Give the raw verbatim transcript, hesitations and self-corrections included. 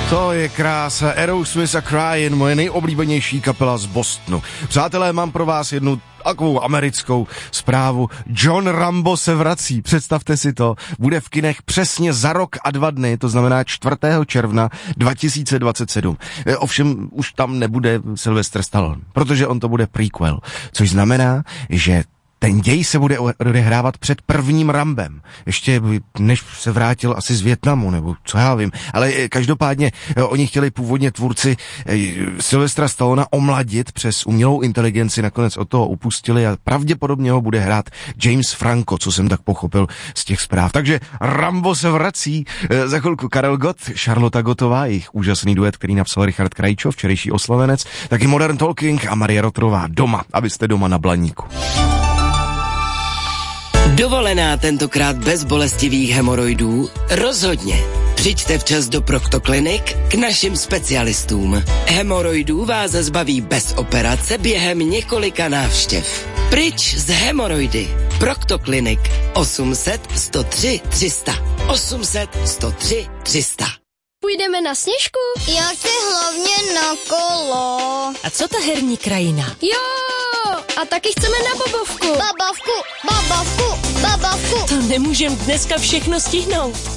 To je krása. Aerosmith a Crying, moje nejoblíbenější kapela z Bostonu. Přátelé, mám pro vás jednu takovou americkou zprávu. John Rambo se vrací, představte si to. Bude v kinech přesně za rok a dva dny, to znamená čtvrtého června dva tisíce dvacet sedm. Ovšem už tam nebude Sylvester Stallone, protože on to bude prequel, což znamená, že ten děj se bude odehrávat před prvním Rambem. Ještě než se vrátil asi z Vietnamu, nebo co já vím. Ale každopádně oni chtěli původně tvůrci Sylvestra Stallona omladit přes umělou inteligenci, nakonec od toho upustili a pravděpodobně ho bude hrát James Franco, co jsem tak pochopil z těch zpráv. Takže Rambo se vrací. Za chvilku Karel Gott, Charlotte Gottová, jejich úžasný duet, který napsal Richard Krajčo, včerejší oslovenec, taky Modern Talking a Maria Rotrová doma, abyste doma na Blaníku. Dovolená tentokrát bez bolestivých hemoroidů? Rozhodně. Přijďte včas do Proctoclinic k našim specialistům. Hemoroidů vás zbaví bez operace během několika návštěv. Pryč z hemoroidy. Proctoclinic osm set sto tři tři sta. osm set sto tři tři sta. Půjdeme na Sněžku? Já chci hlavně na kolo. A co ta herní krajina? Jo, a taky chceme na bobovku. Babavku, babavku, babavku. To nemůžem dneska všechno stihnout.